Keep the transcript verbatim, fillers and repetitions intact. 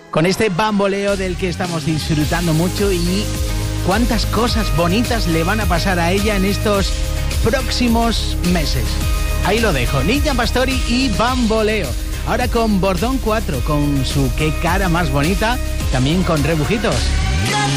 Con este bamboleo del que estamos disfrutando mucho y cuántas cosas bonitas le van a pasar a ella en estos próximos meses. Ahí lo dejo, Niña Pastori y bamboleo. Ahora con Bordón cuatro, con su Qué cara más bonita, también con Rebujitos.